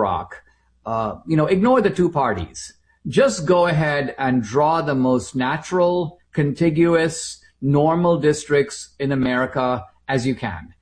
Grok, ignore the two parties. Just go ahead and draw the most natural, contiguous, normal districts in America as you can.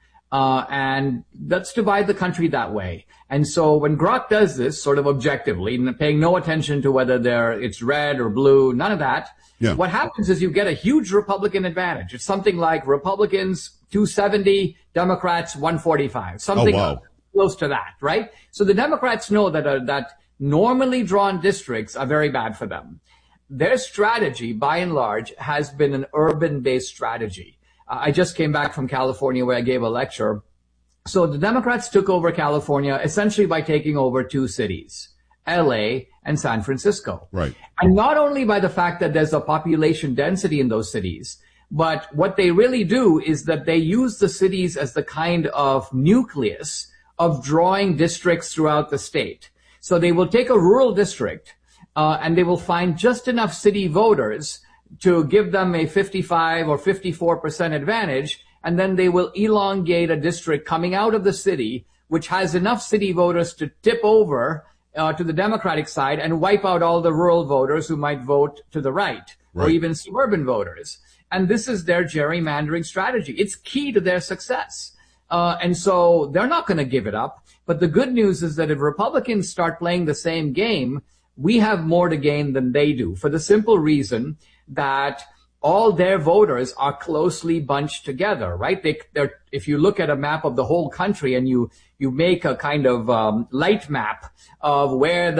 And let's divide the country that way. And so when Grok does this sort of objectively, paying no attention to whether it's red or blue, none of that, what happens is you get a huge Republican advantage. It's something like Republicans 270, Democrats 145, something close to that, right? So the Democrats know that normally drawn districts are very bad for them. Their strategy, by and large, has been an urban-based strategy. I just came back from California where I gave a lecture. So the Democrats took over California essentially by taking over two cities, LA and San Francisco. Right. And not only by the fact that there's a population density in those cities, but what they really do is that they use the cities as the kind of nucleus of drawing districts throughout the state. So they will take a rural district, and they will find just enough city voters to give them a 55 or 54% advantage, and then they will elongate a district coming out of the city, which has enough city voters to tip over to the Democratic side and wipe out all the rural voters who might vote to the right, or even suburban voters. And this is their gerrymandering strategy. It's key to their success. And so they're not going to give it up. But the good news is that if Republicans start playing the same game, we have more to gain than they do, for the simple reason that all their voters are closely bunched together, right? If you look at a map of the whole country and you make a kind of light map of where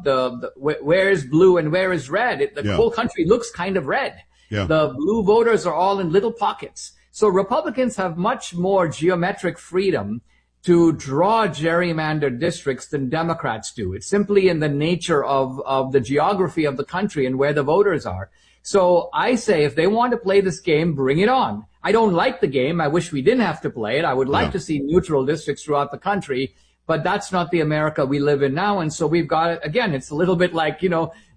where is blue and where is red, the whole country looks kind of red. Yeah. The blue voters are all in little pockets. So Republicans have much more geometric freedom to draw gerrymandered districts than Democrats do. It's simply in the nature of the geography of the country and where the voters are. So I say if they want to play this game, bring it on. I don't like the game. I wish we didn't have to play it. I would like to see neutral districts throughout the country, but that's not the America we live in now. And so we've got, again, it's a little bit like,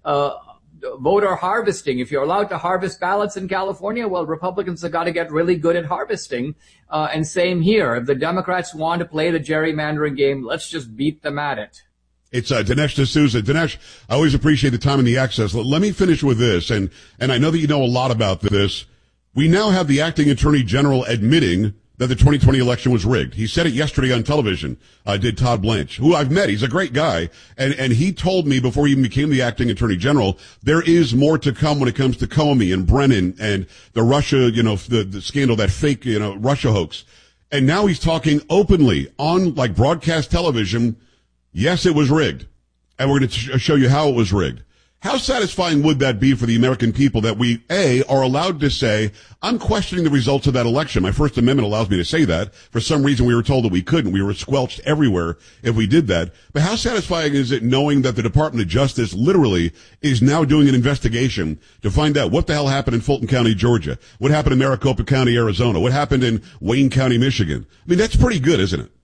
voter harvesting. If you're allowed to harvest ballots in California, well, Republicans have got to get really good at harvesting. And same here. If the Democrats want to play the gerrymandering game, let's just beat them at it. It's Dinesh D'Souza. Dinesh, I always appreciate the time and the access. Let me finish with this, and I know that you know a lot about this. We now have the acting attorney general admitting that the 2020 election was rigged. He said it yesterday on television, did Todd Blanche, who I've met. He's a great guy. And he told me before he even became the acting attorney general, there is more to come when it comes to Comey and Brennan and the Russia, the scandal, that fake, Russia hoax. And now he's talking openly on like broadcast television. Yes, it was rigged, and we're going to show you how it was rigged. How satisfying would that be for the American people that we, are allowed to say, I'm questioning the results of that election. My First Amendment allows me to say that. For some reason, we were told that we couldn't. We were squelched everywhere if we did that. But how satisfying is it knowing that the Department of Justice literally is now doing an investigation to find out what the hell happened in Fulton County, Georgia? What happened in Maricopa County, Arizona? What happened in Wayne County, Michigan? I mean, that's pretty good, isn't it?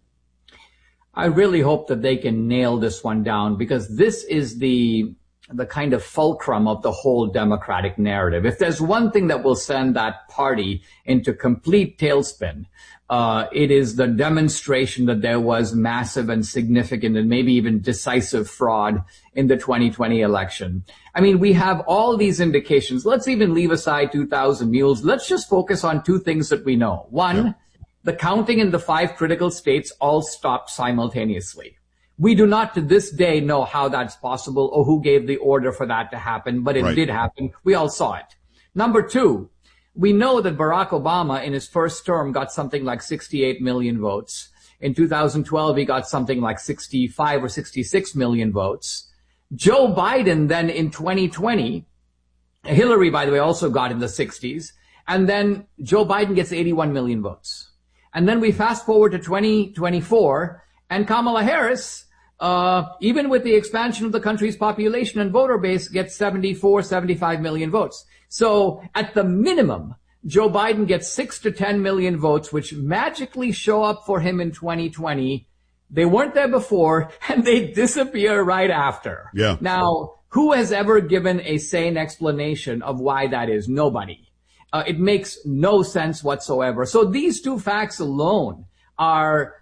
I really hope that they can nail this one down, because this is the kind of fulcrum of the whole Democratic narrative. If there's one thing that will send that party into complete tailspin, it is the demonstration that there was massive and significant and maybe even decisive fraud in the 2020 election. I mean, we have all these indications. Let's even leave aside 2,000 mules. Let's just focus on two things that we know. One, the counting in the 5 critical states all stopped simultaneously. We do not to this day know how that's possible or who gave the order for that to happen, but it did happen. We all saw it. Number 2, we know that Barack Obama in his first term got something like 68 million votes. In 2012, he got something like 65 or 66 million votes. Joe Biden then in 2020, Hillary, by the way, also got in the 60s. And then Joe Biden gets 81 million votes. And then we fast forward to 2024, and Kamala Harris, even with the expansion of the country's population and voter base, gets 74, 75 million votes. So at the minimum, Joe Biden gets 6 to 10 million votes, which magically show up for him in 2020. They weren't there before, and they disappear right after. Yeah. Now, who has ever given a sane explanation of why that is? Nobody. It makes no sense whatsoever. So these two facts alone are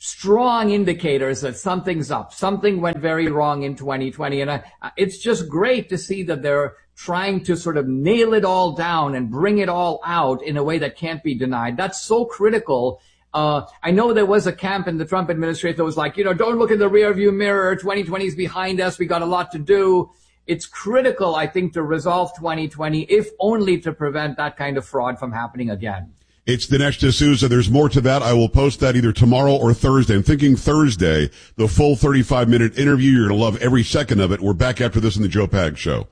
strong indicators that something's up. Something went very wrong in 2020. And it's just great to see that they're trying to sort of nail it all down and bring it all out in a way that can't be denied. That's so critical. I know there was a camp in the Trump administration that was like, don't look in the rearview mirror. 2020 is behind us. We got a lot to do. It's critical, I think, to resolve 2020, if only to prevent that kind of fraud from happening again. It's Dinesh D'Souza. There's more to that. I will post that either tomorrow or Thursday. I'm thinking Thursday, the full 35-minute interview. You're going to love every second of it. We're back after this in the Joe Pags Show.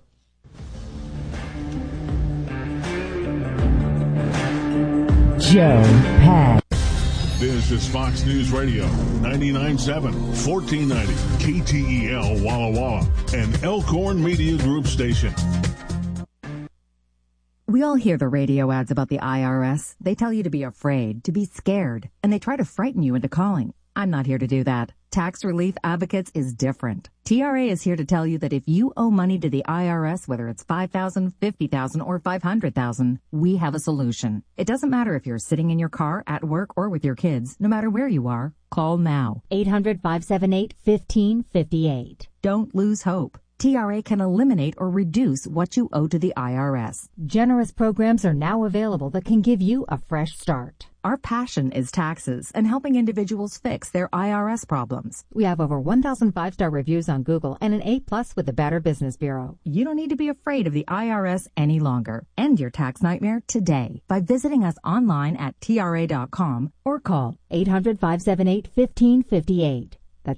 Joe Pags. This is Fox News Radio, 99.7, 1490, KTEL Walla Walla, and Elkhorn Media Group station. We all hear the radio ads about the IRS. They tell you to be afraid, to be scared, and they try to frighten you into calling. I'm not here to do that. Tax Relief Advocates is different. TRA is here to tell you that if you owe money to the IRS, whether it's $5,000, $50,000, or $500,000, we have a solution. It doesn't matter if you're sitting in your car, at work, or with your kids. No matter where you are, call now. 800-578-1558. Don't lose hope. TRA can eliminate or reduce what you owe to the IRS. Generous programs are now available that can give you a fresh start. Our passion is taxes and helping individuals fix their IRS problems. We have over 1,000 5-star reviews on Google and an A+ with the Better Business Bureau. You don't need to be afraid of the IRS any longer. End your tax nightmare today by visiting us online at TRA.com or call 800-578-1558. That's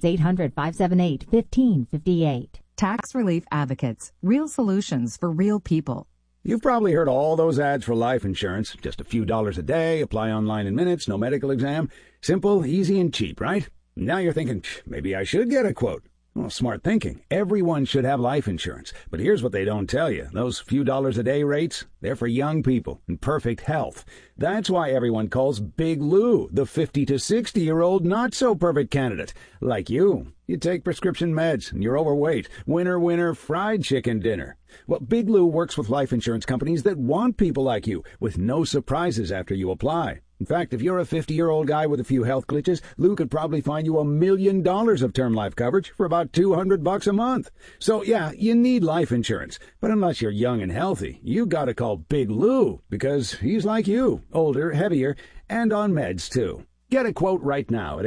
800-578-1558. Tax Relief Advocates. Real solutions for real people. You've probably heard all those ads for life insurance. Just a few dollars a day, apply online in minutes, no medical exam. Simple, easy, and cheap, right? Now you're thinking, maybe I should get a quote. Well, smart thinking. Everyone should have life insurance. But here's what they don't tell you. Those few dollars a day rates, they're for young people in perfect health. That's why everyone calls Big Lou the 50 to 60-year-old not-so-perfect candidate. Like you. You take prescription meds, and you're overweight. Winner, winner, fried chicken dinner. Well, Big Lou works with life insurance companies that want people like you, with no surprises after you apply. In fact, if you're a 50-year-old guy with a few health glitches, Lou could probably find you $1 million of term life coverage for about $200 a month. So, yeah, you need life insurance. But unless you're young and healthy, you gotta call Big Lou, because he's like you, older, heavier, and on meds, too. Get a quote right now at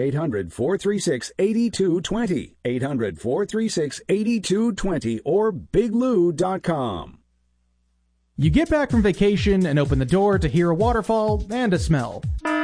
800-436-8220, 800-436-8220, or biglou.com. You get back from vacation and open the door to hear a waterfall and a smell.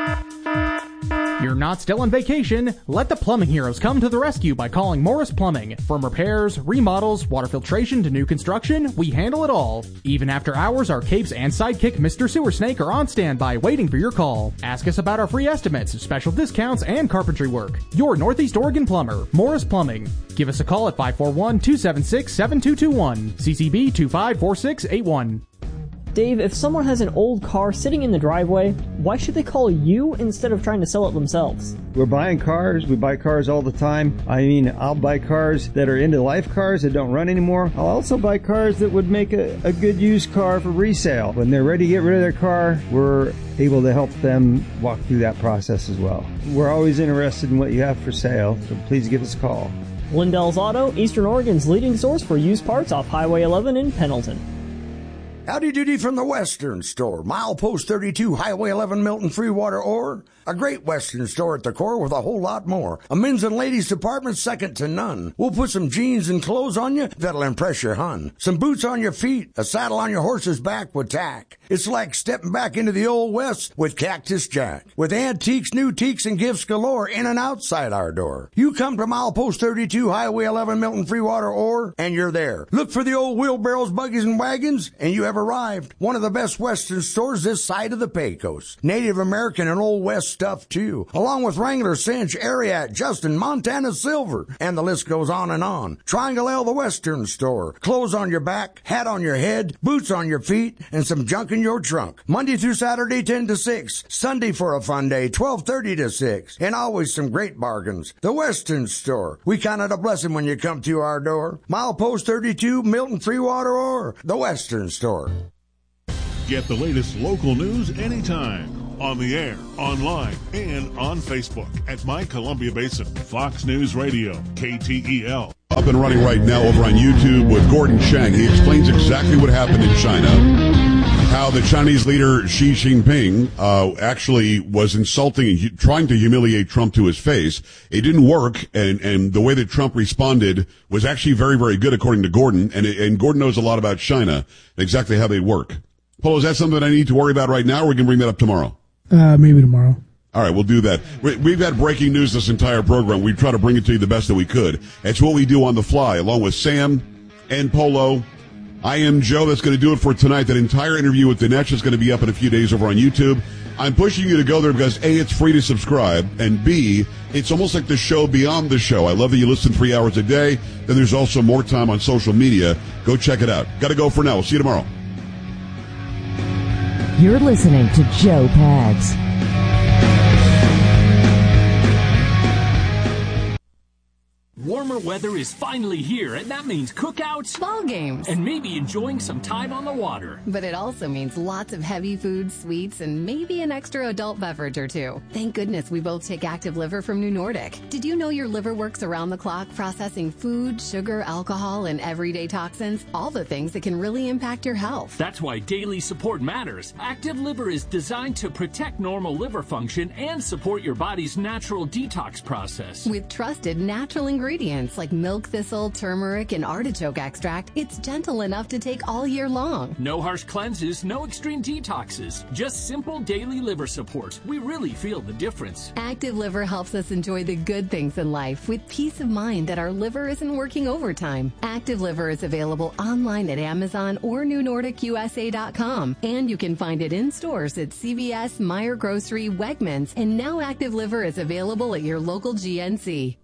You're not still on vacation. Let the plumbing heroes come to the rescue by calling Morris Plumbing. From repairs, remodels, water filtration to new construction, we handle it all. Even after hours, our capes and sidekick Mr. Sewer Snake are on standby waiting for your call. Ask us about our free estimates, special discounts, and carpentry work. Your Northeast Oregon plumber, Morris Plumbing. Give us a call at 541-276-7221. CCB 254681. Dave, if someone has an old car sitting in the driveway, why should they call you instead of trying to sell it themselves? We're buying cars. We buy cars all the time. I mean, I'll buy cars that are end-of-life cars that don't run anymore. I'll also buy cars that would make a good used car for resale. When they're ready to get rid of their car, we're able to help them walk through that process as well. We're always interested in what you have for sale, so please give us a call. Lindell's Auto, Eastern Oregon's leading source for used parts off Highway 11 in Pendleton. Howdy doody from the Western Store. Milepost 32, Highway 11, Milton, Freewater, or a great Western store at the core with a whole lot more. A men's and ladies department second to none. We'll put some jeans and clothes on you that'll impress your hun. Some boots on your feet, a saddle on your horse's back with tack. It's like stepping back into the Old West with Cactus Jack. With antiques, new teaks, and gifts galore in and outside our door. You come to Milepost 32, Highway 11, Milton, Freewater, or, and you're there. Look for the old wheelbarrows, buggies, and wagons, and you have arrived. One of the best Western stores this side of the Pecos. Native American and Old West stuff, too. Along with Wrangler, Cinch, Ariat, Justin, Montana Silver, and the list goes on and on. Triangle L, the Western Store. Clothes on your back, hat on your head, boots on your feet, and some junk in your trunk. Monday through Saturday, 10 to 6. Sunday for a fun day, 12:30 to 6. And always some great bargains. The Western Store. We count it a blessing when you come through our door. Milepost 32, Milton, Freewater, or the Western Store. Get the latest local news anytime. on the air, online, and on Facebook at My Columbia Basin. Fox News Radio, KTEL. Up and running right now over on YouTube with Gordon Chang. He explains exactly what happened in China, how the Chinese leader Xi Jinping actually was insulting and trying to humiliate Trump to his face. It didn't work, and the way that Trump responded was actually very, very good, according to Gordon. And Gordon knows a lot about China, exactly how they work. Paul, is that something that I need to worry about right now, or we can bring that up tomorrow? Maybe tomorrow. All right, we'll do that. We've had breaking news this entire program. We try to bring it to you the best that we could. It's what we do on the fly, along with Sam and Polo. I am Joe. That's going to do it for tonight. That entire interview with Dinesh is going to be up in a few days over on YouTube. I'm pushing you to go there because A, it's free to subscribe, and B, it's almost like the show beyond the show. I love that you listen 3 hours a day. Then there's also more time on social media. Go check it out. Got to go for now. We'll see you tomorrow. You're listening to Joe Pags. Warmer weather is finally here, and that means cookouts, ball games, and maybe enjoying some time on the water. But it also means lots of heavy foods, sweets, and maybe an extra adult beverage or two. Thank goodness we both take Active Liver from New Nordic. Did you know your liver works around the clock processing food, sugar, alcohol, and everyday toxins? All the things that can really impact your health. That's why daily support matters. Active Liver is designed to protect normal liver function and support your body's natural detox process. With trusted natural ingredients like milk thistle, turmeric, and artichoke extract, it's gentle enough to take all year long. No harsh cleanses, no extreme detoxes, just simple daily liver support. We really feel the difference. Active Liver helps us enjoy the good things in life with peace of mind that our liver isn't working overtime. Active Liver is available online at Amazon or NewNordicUSA.com, and you can find it in stores at CVS, Meijer Grocery, Wegmans, and now Active Liver is available at your local GNC.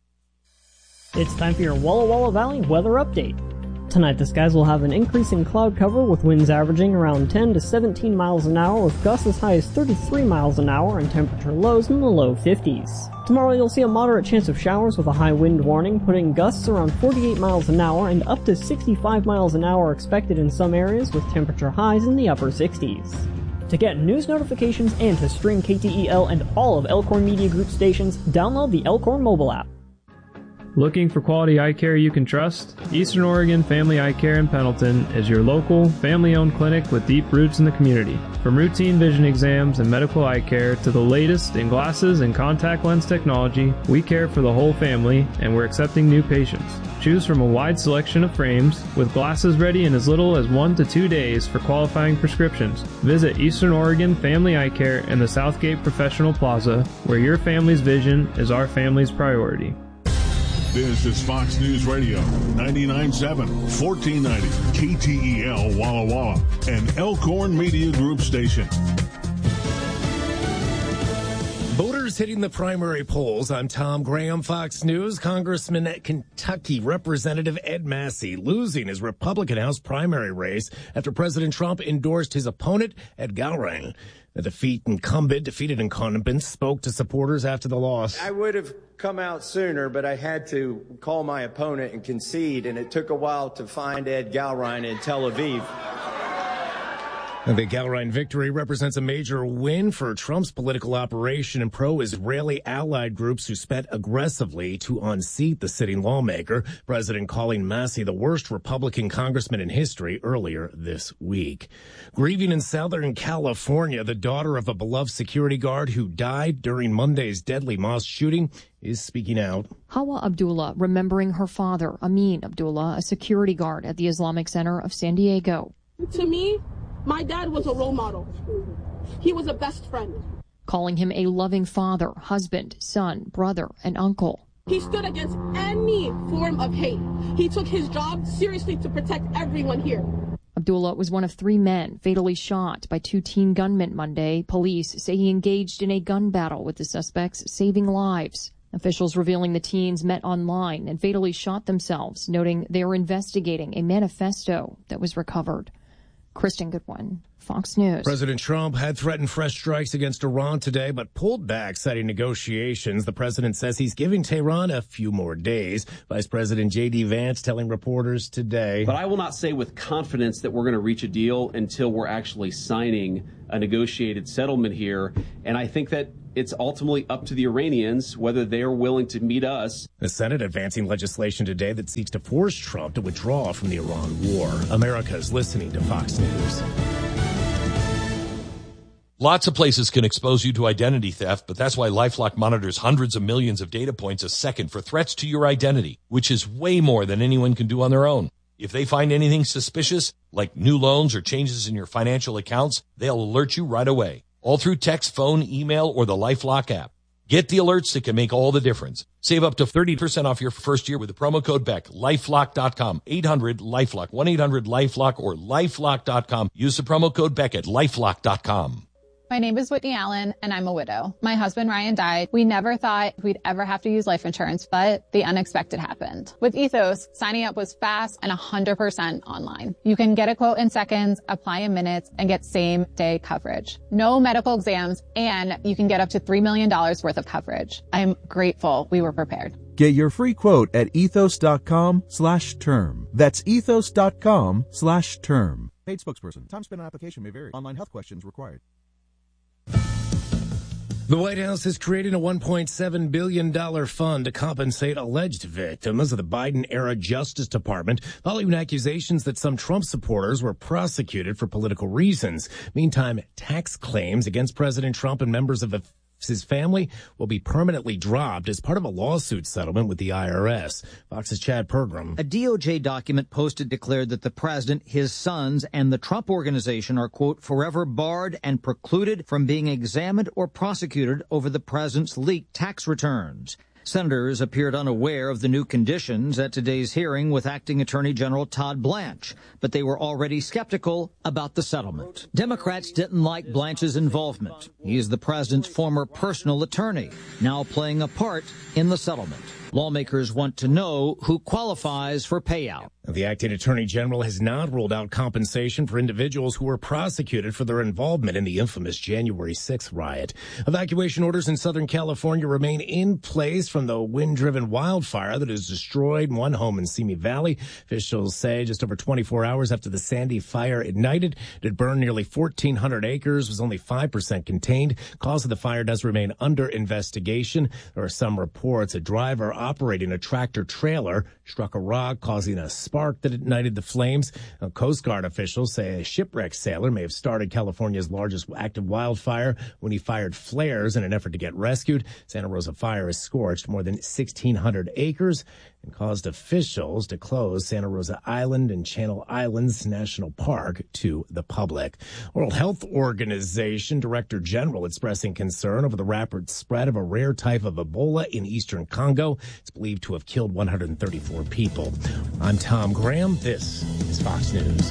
It's time for your Walla Walla Valley weather update. Tonight, the skies will have an increasing cloud cover with winds averaging around 10 to 17 miles an hour with gusts as high as 33 miles an hour and temperature lows in the low 50s. Tomorrow, you'll see a moderate chance of showers with a high wind warning, putting gusts around 48 miles an hour and up to 65 miles an hour expected in some areas with temperature highs in the upper 60s. To get news notifications and to stream KTEL and all of Elkhorn Media Group stations, download the Elkhorn mobile app. Looking for quality eye care you can trust? Eastern Oregon Family Eye Care in Pendleton is your local, family-owned clinic with deep roots in the community. From routine vision exams and medical eye care to the latest in glasses and contact lens technology, we care for the whole family, and we're accepting new patients. Choose from a wide selection of frames, with glasses ready in as little as 1 to 2 days for qualifying prescriptions. Visit Eastern Oregon Family Eye Care in the Southgate Professional Plaza, where your family's vision is our family's priority. This is Fox News Radio, 99.7, 1490, KTEL Walla Walla, and Elkhorn Media Group station. Voters hitting the primary polls. I'm Tom Graham, Fox News. Congressman at Kentucky, Representative Ed Massey, losing his Republican House primary race after President Trump endorsed his opponent, Ed Galbraith. The defeated incumbent spoke to supporters after the loss. I would have come out sooner, but I had to call my opponent and concede, and it took a while to find Ed Galbraith in Tel Aviv. The Galbraith victory represents a major win for Trump's political operation and pro-Israeli allied groups who spent aggressively to unseat the sitting lawmaker. President calling Massey the worst Republican congressman in history earlier this week. Grieving in Southern California, the daughter of a beloved security guard who died during Monday's deadly mosque shooting is speaking out. Hawa Abdullah remembering her father, Amin Abdullah, a security guard at the Islamic Center of San Diego. To me, my dad was a role model. He was a best friend. Calling him a loving father, husband, son, brother, and uncle. He stood against any form of hate. He took his job seriously to protect everyone here. Abdullah was one of 3 men fatally shot by 2 teen gunmen Monday. Police say he engaged in a gun battle with the suspects, saving lives. Officials revealing the teens met online and fatally shot themselves, noting they are investigating a manifesto that was recovered. Kristen Goodwin, Fox News. President Trump had threatened fresh strikes against Iran today, but pulled back, citing negotiations. The president says he's giving Tehran a few more days. Vice President J.D. Vance telling reporters today. But I will not say with confidence that we're going to reach a deal until we're actually signing a negotiated settlement here. And I think that it's ultimately up to the Iranians whether they're willing to meet us. The Senate advancing legislation today that seeks to force Trump to withdraw from the Iran war. America's listening to Fox News. Lots of places can expose you to identity theft, but that's why LifeLock monitors hundreds of millions of data points a second for threats to your identity, which is way more than anyone can do on their own. If they find anything suspicious, like new loans or changes in your financial accounts, they'll alert you right away. All through text, phone, email, or the LifeLock app. Get the alerts that can make all the difference. Save up to 30% off your first year with the promo code BECK. LifeLock.com. 800-LifeLock. 1-800-LifeLock or LifeLock.com. Use the promo code BECK at LifeLock.com. My name is Whitney Allen, and I'm a widow. My husband, Ryan, died. We never thought we'd ever have to use life insurance, but the unexpected happened. With Ethos, signing up was fast and 100% online. You can get a quote in seconds, apply in minutes, and get same-day coverage. No medical exams, and you can get up to $3 million worth of coverage. I'm grateful we were prepared. Get your free quote at ethos.com/term. That's ethos.com/term. Paid spokesperson. Time spent on application may vary. Online health questions required. The White House is creating a $1.7 billion fund to compensate alleged victims of the Biden-era Justice Department following accusations that some Trump supporters were prosecuted for political reasons. Meantime, tax claims against President Trump and members of his family will be permanently dropped as part of a lawsuit settlement with the IRS. Fox's Chad Pergram. A DOJ document posted declared that the president, his sons, and the Trump Organization are, quote, forever barred and precluded from being examined or prosecuted over the president's leaked tax returns. Senators appeared unaware of the new conditions at today's hearing with Acting Attorney General Todd Blanche, but they were already skeptical about the settlement. Democrats didn't like Blanche's involvement. He is the president's former personal attorney, now playing a part in the settlement. Lawmakers want to know who qualifies for payout. The acting attorney general has not ruled out compensation for individuals who were prosecuted for their involvement in the infamous January 6th riot. Evacuation orders in Southern California remain in place from the wind-driven wildfire that has destroyed one home in Simi Valley. Officials say just over 24 hours after the Sandy fire ignited, it had burned nearly 1,400 acres, was only 5% contained. Cause of the fire does remain under investigation. There are some reports a driver operating a tractor-trailer struck a rock, causing a spark that ignited the flames. Coast Guard officials say a shipwrecked sailor may have started California's largest active wildfire when he fired flares in an effort to get rescued. Santa Rosa fire has scorched more than 1,600 acres and caused officials to close Santa Rosa Island and Channel Islands National Park to the public. World Health Organization Director General expressing concern over the rapid spread of a rare type of Ebola in eastern Congo. It's believed to have killed 134 people. I'm Tom Graham. This is Fox News.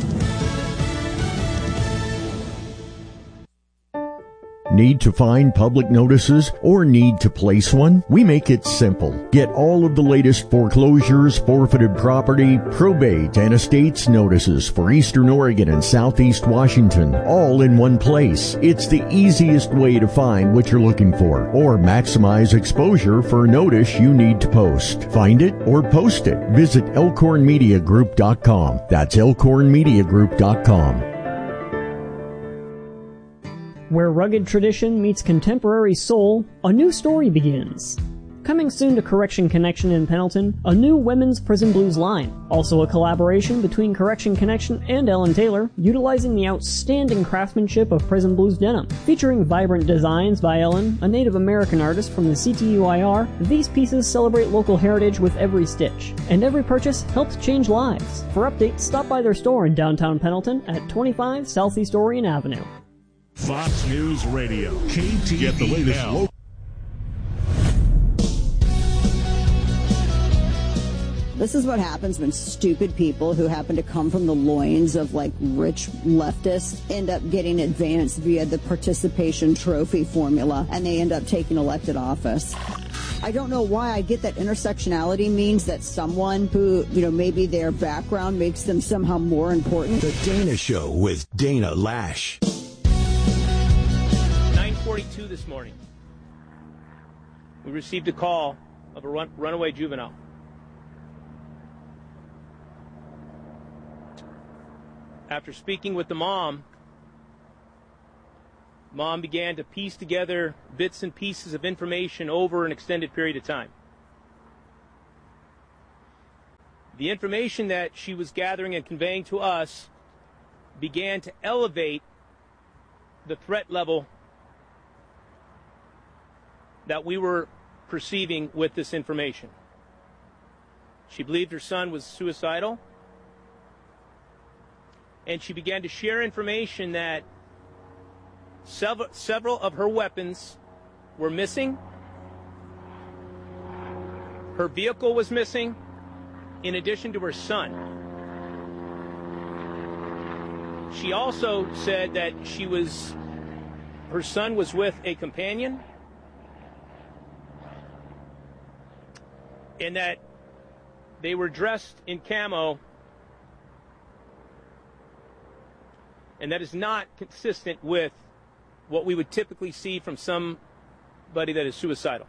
Need to find public notices or need to place one? We make it simple. Get all of the latest foreclosures, forfeited property, probate, and estates notices for Eastern Oregon and Southeast Washington, all in one place. It's the easiest way to find what you're looking for or maximize exposure for a notice you need to post. Find it or post it. Visit elkhornmediagroup.com. That's elkhornmediagroup.com. Where rugged tradition meets contemporary soul, a new story begins. Coming soon to Correction Connection in Pendleton, a new women's Prison Blues line. Also a collaboration between Correction Connection and Ellen Taylor, utilizing the outstanding craftsmanship of Prison Blues denim. Featuring vibrant designs by Ellen, a Native American artist from the CTUIR, these pieces celebrate local heritage with every stitch. And every purchase helps change lives. For updates, stop by their store in downtown Pendleton at 25 Southeast Orion Avenue. Fox News Radio, KTEL. Get the latest local. This is what happens when stupid people who happen to come from the loins of rich leftists end up getting advanced via the participation trophy formula, and they end up taking elected office. I don't know why I get that intersectionality means that someone who, maybe their background makes them somehow more important. The Dana Show with Dana Lash. 9:42 this morning. We received a call of a runaway juvenile. After speaking with the mom began to piece together bits and pieces of information over an extended period of time. The information that she was gathering and conveying to us began to elevate the threat level that we were perceiving with this information. She believed her son was suicidal, and she began to share information that several of her weapons were missing. Her vehicle was missing, in addition to her son. She also said that her son was with a companion, and that they were dressed in camo, and that is not consistent with what we would typically see from somebody that is suicidal.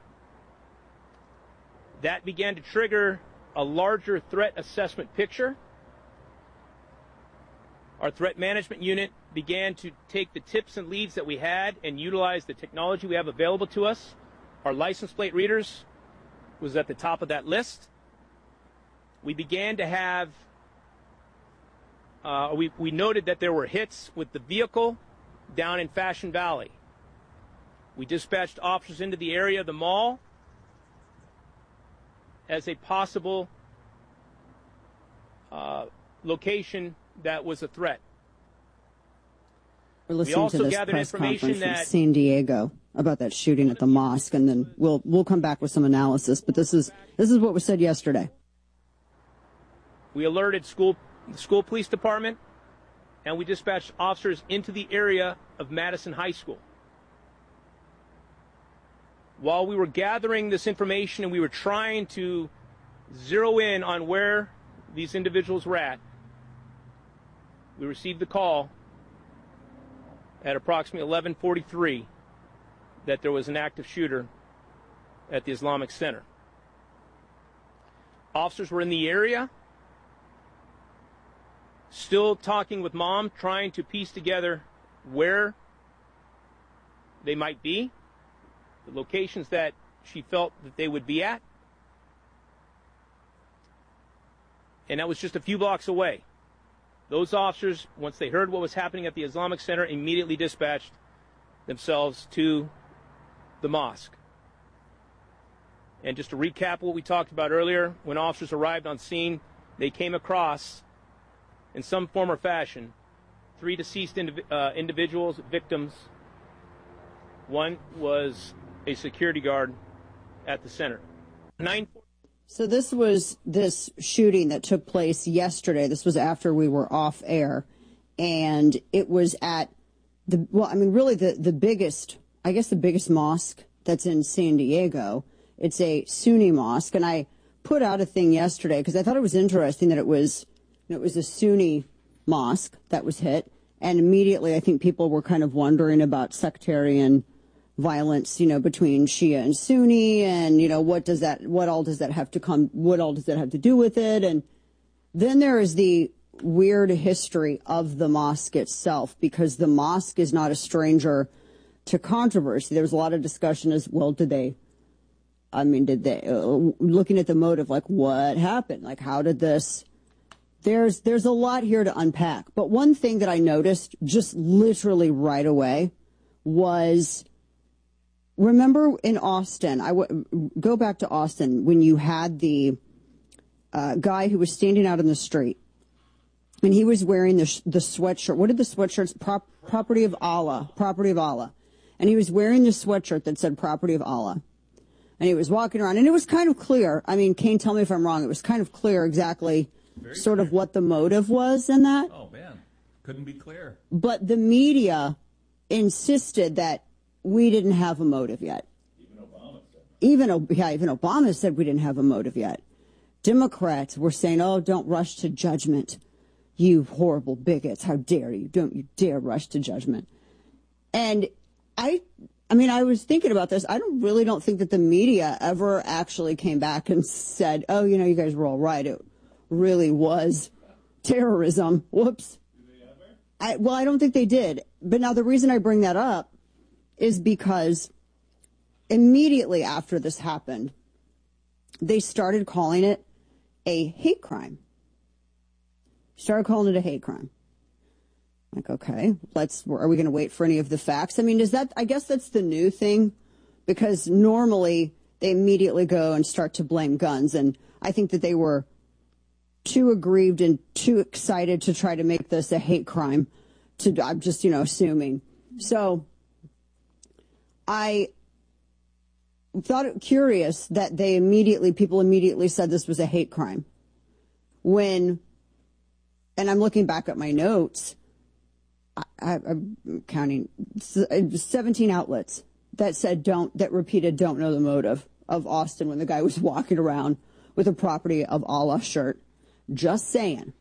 That began to trigger a larger threat assessment picture. Our threat management unit began to take the tips and leads that we had and utilize the technology we have available to us. Our license plate readers was at the top of that list. We began to have, we noted that there were hits with the vehicle down in Fashion Valley. We dispatched officers into the area of the mall as a possible location that was a threat. We're listening to this press conference from San Diego about that shooting at the mosque, and then we'll come back with some analysis. But this is what was said yesterday. We alerted the school police department, and we dispatched officers into the area of Madison High School. While we were gathering this information and we were trying to zero in on where these individuals were at, we received the call at approximately 11:43 that there was an active shooter at the Islamic Center. Officers were in the area, still talking with mom, trying to piece together where they might be, the locations that she felt that they would be at. And that was just a few blocks away. Those officers, once they heard what was happening at the Islamic Center, immediately dispatched themselves to the mosque. And just to recap what we talked about earlier, when officers arrived on scene, they came across, in some form or fashion, 3 deceased individuals, victims. One was a security guard at the center. So this was this shooting that took place yesterday. This was after we were off air, and it was at the biggest, I guess the biggest mosque that's in San Diego. It's a Sunni mosque, and I put out a thing yesterday because I thought it was interesting that it was a Sunni mosque that was hit, and immediately I think people were kind of wondering about sectarian violence, between Shia and Sunni, and what all does that have to do with it? And then there is the weird history of the mosque itself, because the mosque is not a stranger to controversy. There was a lot of discussion as well. Did they looking at the motive, like what happened? Like how did this? There's a lot here to unpack. But one thing that I noticed just literally right away was, remember in Austin, go back to Austin when you had the guy who was standing out in the street, and he was wearing the sweatshirt. What did the sweatshirt's property of Allah, and he was wearing the sweatshirt that said property of Allah, and he was walking around, and it was kind of clear. I mean, Kane, tell me if I'm wrong. It was kind of clear exactly sort of what the motive was in that. Oh man, couldn't be clearer. But the media insisted that we didn't have a motive yet. Even Obama said even Obama said we didn't have a motive yet. Democrats were saying, oh, don't rush to judgment. You horrible bigots. How dare you? Don't you dare rush to judgment. And I was thinking about this. I really don't think that the media ever actually came back and said, oh, you guys were all right. It really was terrorism. Whoops. I don't think they did. But now the reason I bring that up is because immediately after this happened, they started calling it a hate crime. Started calling it a hate crime. Like, okay, are we going to wait for any of the facts? I mean, I guess that's the new thing, because normally they immediately go and start to blame guns. And I think that they were too aggrieved and too excited to try to make this a hate crime. I'm just, assuming. So I thought it curious that people immediately said this was a hate crime. And I'm looking back at my notes, I'm counting 17 outlets that repeated don't know the motive of Austin when the guy was walking around with a Property of Allah shirt. Just saying.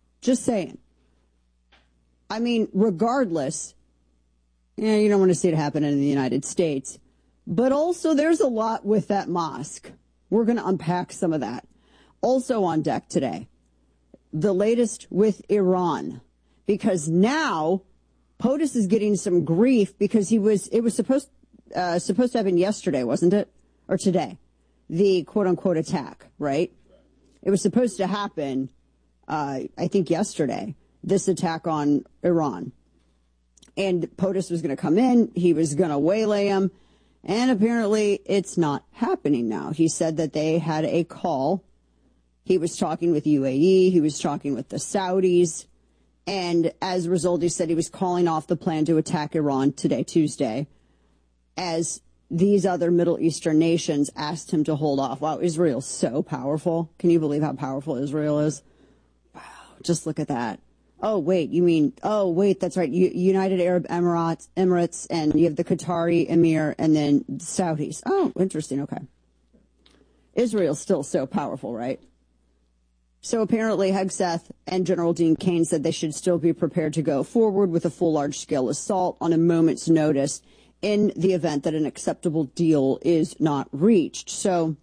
I mean, regardless, you don't want to see it happen in the United States. But also, there's a lot with that mosque. We're going to unpack some of that. Also on deck today, the latest with Iran. Because now, POTUS is getting some grief because it was supposed to happen yesterday, wasn't it? Or today. The quote-unquote attack, right? It was supposed to happen, I think, yesterday. This attack on Iran. And POTUS was going to come in. He was going to waylay him. And apparently it's not happening now. He said that they had a call. He was talking with UAE. He was talking with the Saudis. And as a result, he said he was calling off the plan to attack Iran today, Tuesday, as these other Middle Eastern nations asked him to hold off. Wow, Israel's so powerful. Can you believe how powerful Israel is? Wow, just look at that. Oh, wait, that's right. United Arab Emirates, and you have the Qatari Emir, and then the Saudis. Oh, interesting. Okay. Israel's still so powerful, right? So apparently Hegseth and General Dean Cain said they should still be prepared to go forward with a full large-scale assault on a moment's notice in the event that an acceptable deal is not reached. So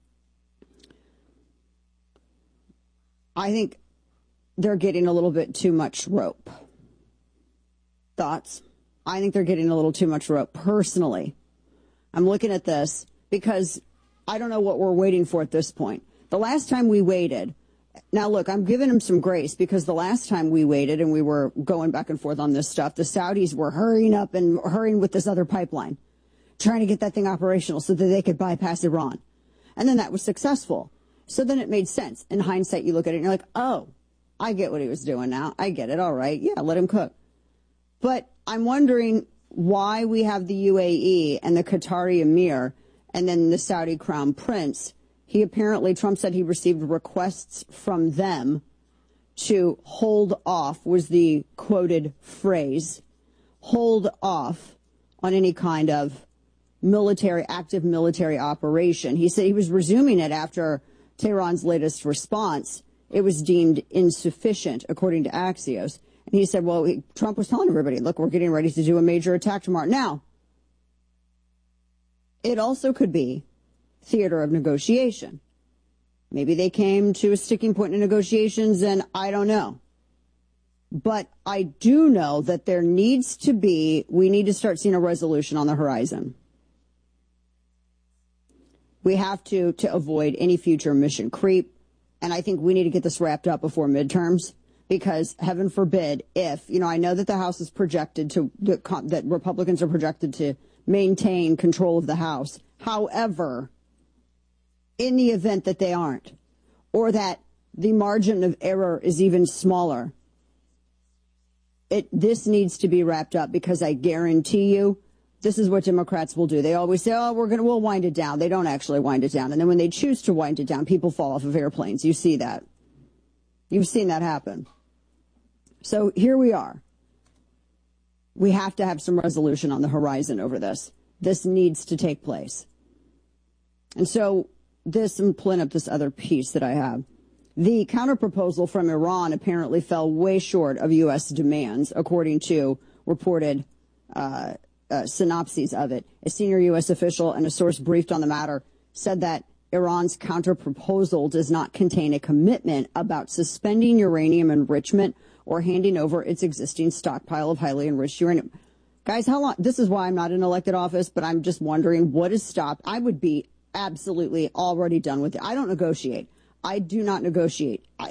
I think they're getting a little bit too much rope. Thoughts? I think they're getting a little too much rope. Personally, I'm looking at this because I don't know what we're waiting for at this point. The last time we waited, now look, I'm giving them some grace because the last time we waited and we were going back and forth on this stuff, the Saudis were hurrying with this other pipeline, trying to get that thing operational so that they could bypass Iran. And then that was successful. So then it made sense. In hindsight, you look at it and you're like, oh, I get what he was doing now. I get it. All right. Yeah, let him cook. But I'm wondering why we have the UAE and the Qatari Emir and then the Saudi Crown Prince. Trump said he received requests from them to hold off, was the quoted phrase, hold off on any kind of active military operation. He said he was resuming it after Tehran's latest response. It was deemed insufficient, according to Axios. And he said, Trump was telling everybody, look, we're getting ready to do a major attack tomorrow. Now, it also could be theater of negotiation. Maybe they came to a sticking point in negotiations, and I don't know. But I do know that we need to start seeing a resolution on the horizon. We have to avoid any future mission creep. And I think we need to get this wrapped up before midterms because heaven forbid if, I know that the House is projected that Republicans are projected to maintain control of the House. However, in the event that they aren't, or that the margin of error is even smaller, this needs to be wrapped up because I guarantee you this is what Democrats will do. They always say, we'll wind it down. They don't actually wind it down. And then when they choose to wind it down, people fall off of airplanes. You see that. You've seen that happen. So here we are. We have to have some resolution on the horizon over this. This needs to take place. And so I'm pulling up this other piece that I have. The counterproposal from Iran apparently fell way short of U.S. demands, according to reported synopses of it. A senior U.S. official and a source briefed on the matter said that Iran's counterproposal does not contain a commitment about suspending uranium enrichment or handing over its existing stockpile of highly enriched uranium. Guys, how long? This is why I'm not in elected office, but I'm just wondering what is stopped. I would be absolutely already done with it. I don't negotiate. I do not negotiate.